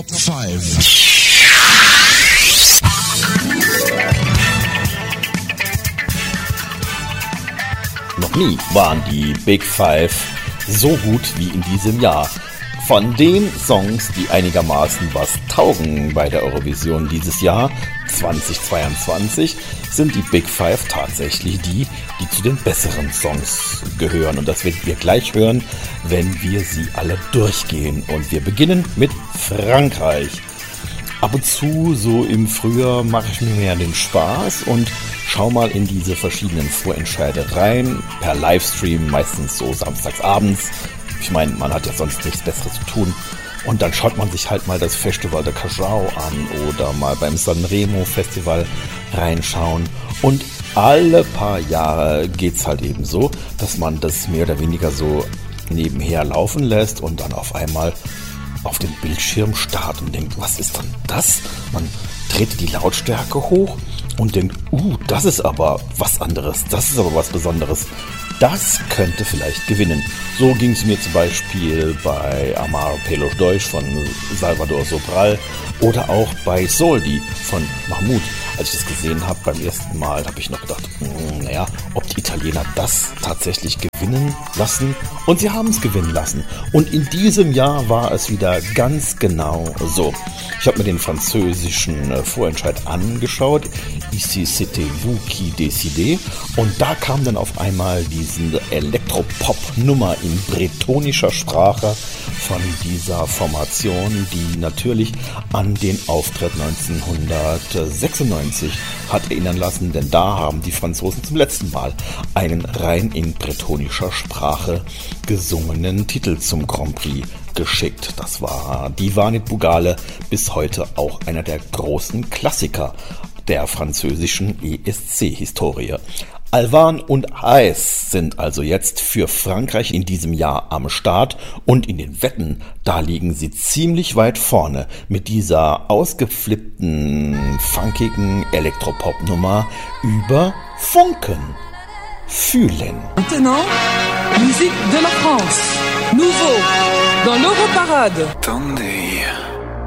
Top 5. Noch nie waren die Big Five so gut wie in diesem Jahr. Von den Songs, die einigermaßen was taugen bei der Eurovision dieses Jahr 2022, sind die Big Five tatsächlich die zu den besseren Songs gehören. Und das werden wir gleich hören, wenn wir sie alle durchgehen. Und wir beginnen mit Frankreich. Ab und zu, so im Frühjahr, mache ich mir mehr den Spaß und schau mal in diese verschiedenen Vorentscheide rein, per Livestream, meistens so samstags abends. Ich meine, man hat ja sonst nichts Besseres zu tun. Und dann schaut man sich halt mal das Festival de Cajao an oder mal beim Sanremo Festival reinschauen. Und alle paar Jahre geht's halt eben so, dass man das mehr oder weniger so nebenher laufen lässt und dann auf einmal auf den Bildschirm starrt und denkt, was ist denn das? Man dreht die Lautstärke hoch und denkt, das ist aber was anderes, das ist aber was Besonderes. Das könnte vielleicht gewinnen. So ging es mir zum Beispiel bei Amar Pelos Deutsch von Salvador Sobral oder auch bei Soldi von Mahmoud. Als ich das gesehen habe beim ersten Mal, habe ich noch gedacht, ob die Italiener das tatsächlich gewinnen lassen. Und sie haben es gewinnen lassen. Und in diesem Jahr war es wieder ganz genau so. Ich habe mir den französischen Vorentscheid angeschaut, Ici c'était vous qui décidez. Und da kam dann auf einmal diese Elektropop-Nummer in bretonischer Sprache von dieser Formation, die natürlich an den Auftritt 1996 hat erinnern lassen, denn da haben die Franzosen zum letzten Mal einen rein in bretonischer Sprache gesungenen Titel zum Grand Prix geschickt. Das war Divanit Bugale, bis heute auch einer der großen Klassiker der französischen ESC-Historie. Alvan und Haes sind also jetzt für Frankreich in diesem Jahr am Start und in den Wetten, da liegen sie ziemlich weit vorne mit dieser ausgeflippten, funkigen Elektropop-Nummer über Funken. Fühlen. Maintenant, musique de la France. Nouveau, dans l'Europarade. Attendez.